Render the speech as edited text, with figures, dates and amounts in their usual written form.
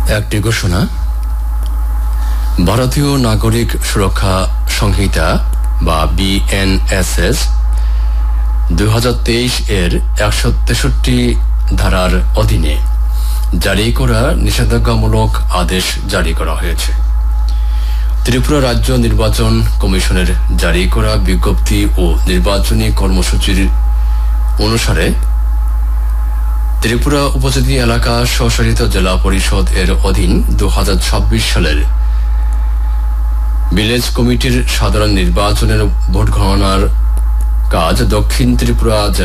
একটি ঘোষণা। ভারতীয় নাগরিক সুরক্ষা সংহিতা বা বিএনএসএস 2023 এর 163 ধারার অধীনে জারি করা নিষেধাজ্ঞামূলক আদেশ জারি করা হয়েছে। ত্রিপুরা রাজ্য নির্বাচন কমিশনের জারি করা বিজ্ঞপ্তি ও নির্বাচনী কর্মসূচির অনুসারে ত্রিপুরা উপজাতি এলাকা স্বশাসিত জেলা পরিষদ এর অধীন 2026 সালের ভিলেজ কমিটির সাধারণ নির্বাচনের ভোট গণনার কাজ দক্ষিণ ত্রিপুরা